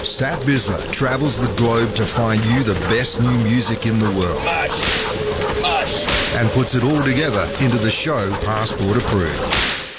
Sat Bisler travels the globe to find you the best new music in the world. And puts it all together into the show Passport Approved.